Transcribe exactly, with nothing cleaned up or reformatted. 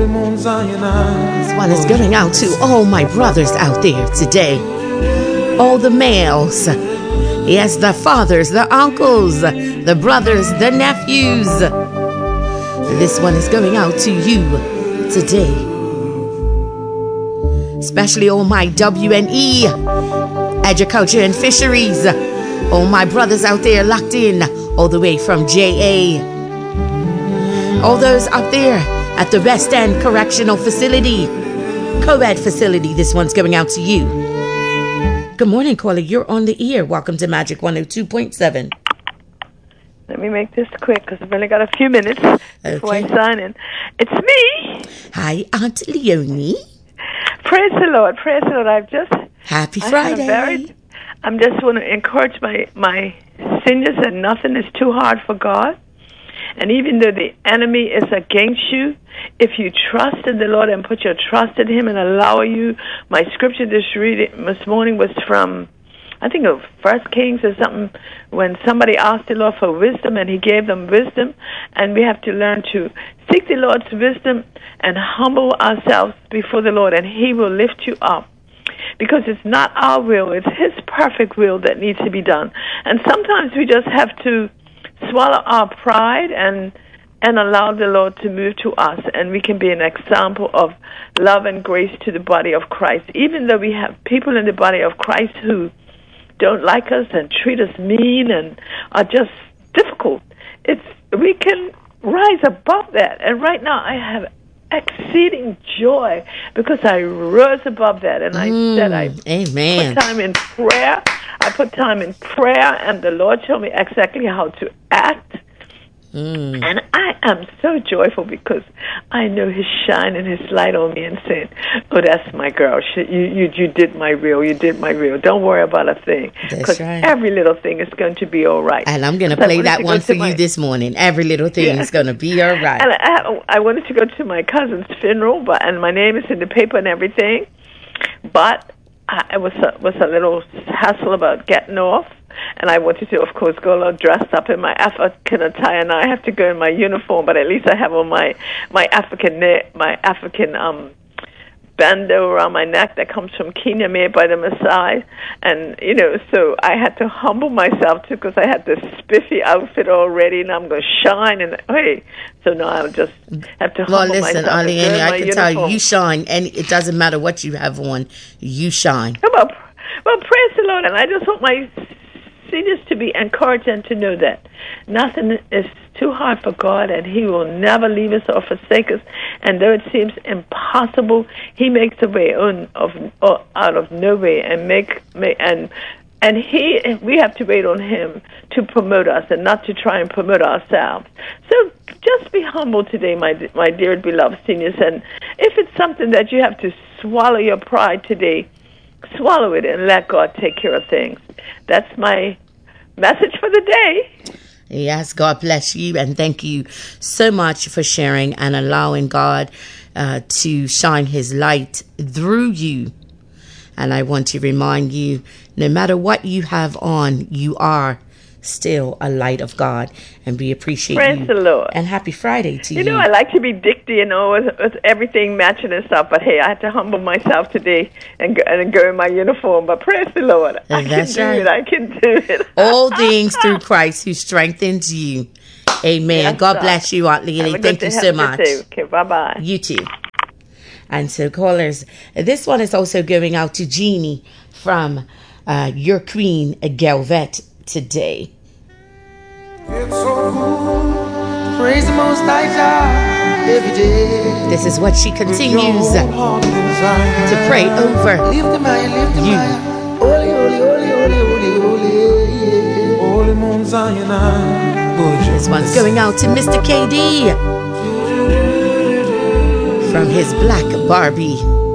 This one is going out to all my brothers out there today. All the males. Yes, the fathers, the uncles, the brothers, the nephews. This one is going out to you today. Especially all my W and E, agriculture and fisheries. All my brothers out there locked in all the way from J A. All those up there at the West End Correctional Facility, Co-ed facility. This one's going out to you. Good morning, caller. You're on the air. Welcome to Magic one oh two point seven. Let me make this quick because I've only got a few minutes before Okay. I sign in. It's me. Hi, Aunt Leonie. Praise the Lord. Praise the Lord. I've just... Happy I had a Friday. very, I'm just want to encourage my, my seniors that nothing is too hard for God. And even though the enemy is against you, if you trust in the Lord and put your trust in Him and allow you, my scripture this reading this morning was from, I think of First Kings or something, when somebody asked the Lord for wisdom and He gave them wisdom, and we have to learn to seek the Lord's wisdom and humble ourselves before the Lord, and He will lift you up. Because it's not our will, it's His perfect will that needs to be done. And sometimes we just have to swallow our pride and and allow the Lord to move to us, and we can be an example of love and grace to the body of Christ. Even though we have people in the body of Christ who don't like us and treat us mean and are just difficult, it's we can rise above that. And right now I have exceeding joy because I rose above that, and I Mm, said I amen. put time in prayer. I put time in prayer, and the Lord showed me exactly how to act. Mm. And I am so joyful because I know He's shining His light on me and saying, "Oh, that's my girl. She, you, you, you did my real. You did my real. Don't worry about a thing, because right. every little thing is going to be all right." And I'm going to So I play wanted that to go one to for my- you this morning. Every little thing Yeah. is going to be all right. And I, I wanted to go to my cousin's funeral, but and my name is in the paper and everything, but I, it was a, was a little hassle about getting off. And I wanted to, of course, go a little dressed up in my African attire. Now I have to go in my uniform, but at least I have on my my African ne- my African um bandeau around my neck that comes from Kenya, made by the Maasai. And you know, so I had to humble myself too because I had this spiffy outfit already, and I'm going to shine. And hey, so now I'll just have to Well, humble listen, myself. and Aliani, wear I my can tell you, uniform. you shine, and it doesn't matter what you have on, you shine. Well, well, praise the Lord, and I just want my seniors to be encouraged and to know that nothing is too hard for God, and He will never leave us or forsake us. And though it seems impossible, He makes a way on, of or out of no way, and make, make and and He we have to wait on Him to promote us, and not to try and promote ourselves. So just be humble today, my my dear beloved seniors. And if it's something that you have to swallow your pride today, swallow it and let God take care of things. That's my message for the day. Yes, God bless you, and thank you so much for sharing and allowing God uh, to shine His light through you. And I want to remind you, no matter what you have on, you are still a light of God, and we appreciate Praise you. the Lord. And happy Friday to you. You know, I like to be dicty, you know, with, with everything matching and stuff, but hey, I had to humble myself today and go, and go in my uniform. But praise the Lord. I That's can do right. it. I can do it. All things through Christ who strengthens you. Amen. Yes, God sir. bless you, Aunt Have a Leonie. good Thank day. you Have so a good much. day. Okay, bye-bye. You too. And so, callers, this one is also going out to Jeannie from uh, Your Queen, Galvet, today. It's so good to praise the Most High God every day. This is what she continues With your heart and desire. to pray over. Lift him high, lift him You. high. Holy, holy, holy, holy, holy, holy. Yeah. Holy Mount Zion. This one's going out to Mister K D from his Black Barbie